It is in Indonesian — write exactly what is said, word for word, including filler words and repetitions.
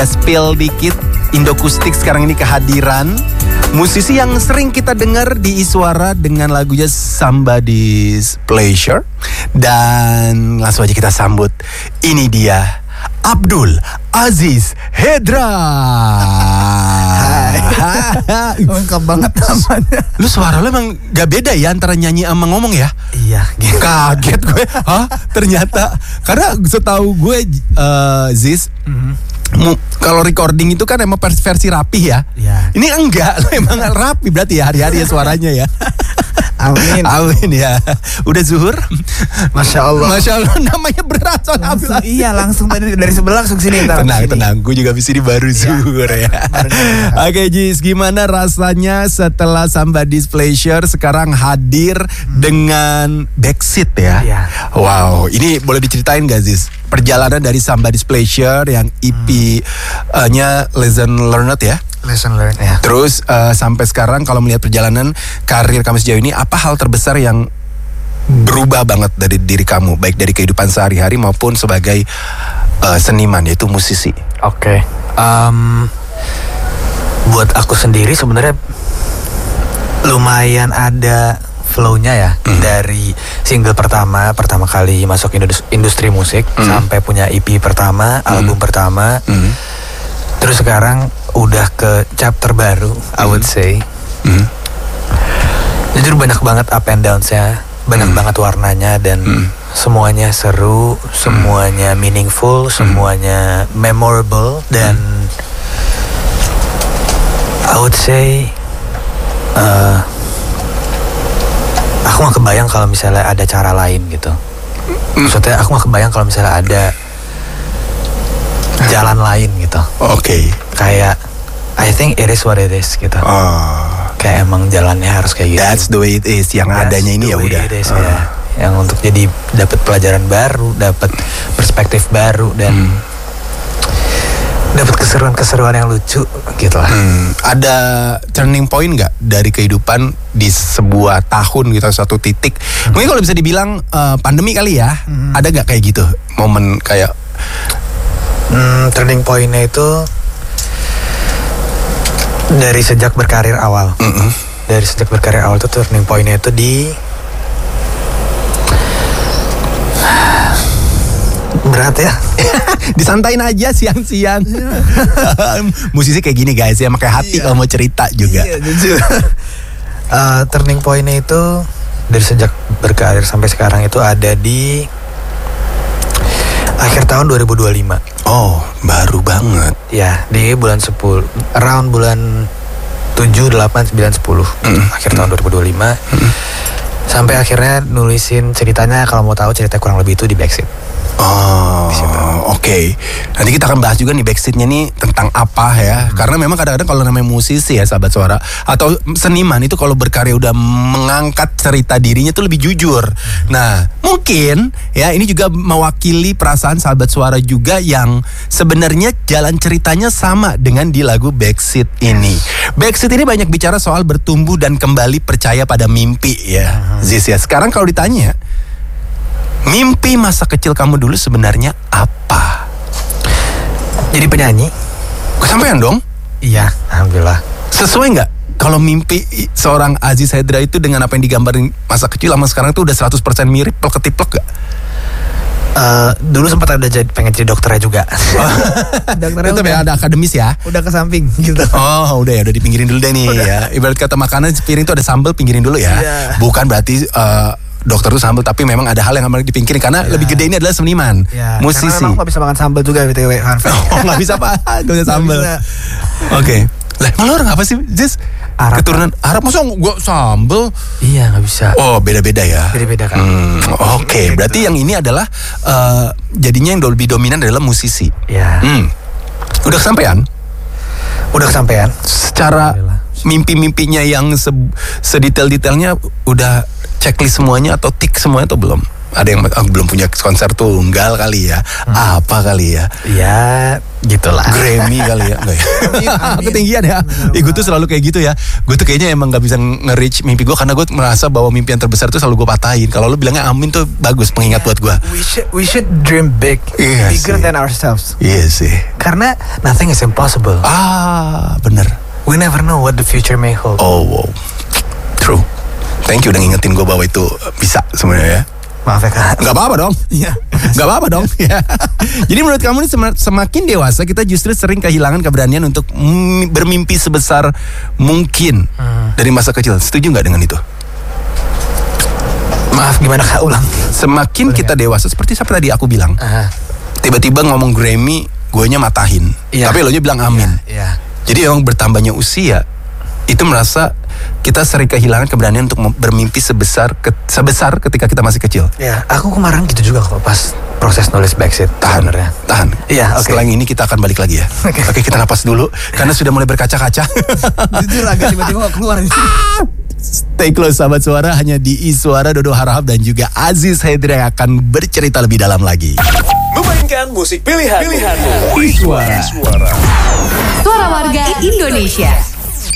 Spill dikit, Indokustik sekarang ini kehadiran musisi yang sering kita dengar di Iswara dengan lagunya Somebody's Pleasure. Dan langsung aja kita sambut. Ini dia Abdul Aziz Hendra. Hai. Lengkap banget namanya. Lu suara lu emang gak beda ya antara nyanyi sama ngomong ya? Iya gitu. Kaget gue. Hah? Ternyata. Karena setahu gue uh, Ziz, mm-hmm. kalau recording itu kan emang versi rapih ya. Iya. Ini enggak, lo emang rapi berarti ya hari-hari ya suaranya ya. Amin. Amin ya. Udah zuhur? Masya Allah. Masya Allah, namanya berat soalnya. Langsung, iya langsung dari, dari sebelah langsung sini. Tenang, tenang. Gue juga abis ini baru zuhur ya. Oke Jis, gimana rasanya setelah Somebody's Pleasure sekarang hadir hmm. dengan Backseat ya? Iya. Wow, ini boleh diceritain gak Jis? Perjalanan dari Somebody's Pleasure yang E P-nya hmm. Lesson Learned ya? Lesson learned ya. Terus uh, sampai sekarang kalau melihat perjalanan karir kamu sejauh ini, apa hal terbesar yang berubah banget dari diri kamu, baik dari kehidupan sehari-hari maupun sebagai uh, seniman, yaitu musisi? Oke. Okay. Um, buat aku sendiri sebenarnya lumayan ada flow-nya ya, mm. dari single pertama pertama kali masuk industri, industri musik mm. sampai punya E P pertama, mm. album pertama. Mm. Terus sekarang udah ke chapter baru, I would say. Mm. Jujur banyak banget up and downs-nya, banyak mm. banget warnanya, dan mm. semuanya seru, semuanya mm. meaningful, mm. semuanya memorable, dan mm. I would say uh, aku gak kebayang kalau misalnya ada cara lain gitu. Mm. Maksudnya aku gak kebayang kalau misalnya ada jalan lain gitu. Oke. Okay. Kayak I think it is what it is gitu. Oh. Kayak emang jalannya harus kayak gitu. That's the way it is. Yang That's adanya ini ya udah. Uh. Ya. Yang untuk jadi dapat pelajaran baru, dapat perspektif baru, dan hmm. dapat keseruan-keseruan yang lucu gitu lah. Hmm. Ada turning point nggak dari kehidupan di sebuah tahun gitu, satu titik? Hmm. Mungkin kalau bisa dibilang uh, pandemi kali ya. Hmm. Ada nggak kayak gitu momen kayak? Hmm, turning point-nya itu dari sejak berkarir awal. Mm-hmm. Dari sejak berkarir awal itu turning point-nya itu di berat ya. Disantain aja siang-siang. Musisi kayak gini guys ya, pakai hati iya. Kalau mau cerita juga. Iya, jujur. uh, turning point-nya itu dari sejak berkarir sampai sekarang itu ada di akhir tahun dua ribu dua puluh lima. Oh, baru banget. Ya, di bulan sepuluh, around bulan tujuh, delapan, sembilan, sepuluh. Mm. Akhir tahun dua ribu dua puluh lima. Mm. Sampai akhirnya nulisin ceritanya, kalau mau tahu cerita kurang lebih itu di Backseat. Oh, oke. Okay. Nanti kita akan bahas juga nih Backseatnya nih tentang apa ya. Hmm. Karena memang kadang-kadang kalau namanya musisi ya sahabat suara atau seniman itu kalau berkarya udah mengangkat cerita dirinya tuh lebih jujur. Hmm. Nah, mungkin ya ini juga mewakili perasaan sahabat suara juga yang sebenarnya jalan ceritanya sama dengan di lagu Backseat ini. Backseat ini banyak bicara soal bertumbuh dan kembali percaya pada mimpi ya. Hmm. Ziz ya. Sekarang kalau ditanya, mimpi masa kecil kamu dulu sebenarnya apa? Jadi penyanyi. Kesampaian dong? Iya, alhamdulillah. Sesuai nggak? Kalau mimpi seorang Aziz Hendra itu dengan apa yang digambarin masa kecil sama sekarang itu udah seratus persen mirip, plek-ketiplek gak? Uh, dulu sempat ada jadi, pengen jadi dokternya juga. Dokternya itu ada akademis ya? Udah ke samping gitu. Oh udah ya, udah dipinggirin dulu deh nih udah. Ya. Ibarat kata makanan piring itu ada sambal, pinggirin dulu ya. Yeah. Bukan berarti uh, dokter tuh sambal, tapi memang ada hal yang harus dipinggirin karena yeah. lebih gede ini adalah seniman, yeah. musisi. Karena memang gak bisa makan sambal juga B T W. Oh gak bisa apa? Gak bisa sambal. Oke. Okay. Lah emang lo orang apa sih Jis? Arab. Keturunan Arab, masa gua sambal? Iya gak bisa. Oh beda-beda ya. Beda-beda kan. Hmm, Oke okay. Berarti yang ini adalah uh, jadinya yang lebih dominan adalah musisi. Iya. Hmm. Udah kesampaian? Udah kesampaian. Secara mimpi-mimpinya yang se- sedetail-detailnya udah checklist semuanya atau tick semuanya atau belum? Ada yang oh, belum punya konser tunggal kali ya. Hmm. Apa kali ya? Ya gitulah. Grammy kali ya. Enggak ya? Ketinggian ya. Ya gue tuh selalu kayak gitu ya. Gue tuh kayaknya emang gak bisa nge-reach mimpi gue, karena gue merasa bahwa mimpi yang terbesar tuh selalu gue patahin. Kalau lu bilangnya amin tuh bagus, pengingat buat gue. We should we should dream big, iya bigger sih. than ourselves. Iya sih. Karena nothing is impossible. Ah, bener. We never know what the future may hold. Oh, wow. True. Thank you udah ngingetin gue bahwa itu bisa sebenarnya ya. Maaf ya Kak. Gak apa-apa dong. Iya. Gak apa-apa dong. Ya. Jadi menurut kamu nih sem- semakin dewasa kita justru sering kehilangan keberanian untuk m- bermimpi sebesar mungkin hmm. dari masa kecil. Setuju gak dengan itu? Maaf, gimana Kak, ulang. Semakin Boleh kita gak? dewasa, seperti siapa tadi aku bilang, uh-huh. tiba-tiba ngomong Grammy, guenya matahin. Yeah. Tapi lo nya bilang amin. Yeah. Yeah. Jadi emang bertambahnya usia itu merasa kita sering kehilangan keberanian untuk bermimpi sebesar ke, sebesar ketika kita masih kecil. Ya, aku kemarin gitu juga kok pas proses nulis Backseat. Tahan, sebenarnya. Tahan. Iya, oke. Okay. Setelah ini kita akan balik lagi ya. Oke, okay. okay, kita napas dulu karena sudah mulai berkaca-kaca. Jujur agak tiba-tiba keluar. Stay close sahabat suara, hanya di iSuara. Dodo Harahap dan juga Aziz Hendra yang akan bercerita lebih dalam lagi. Memainkan musik pilihan. Pilihan. iSuara. Suara warga Indonesia.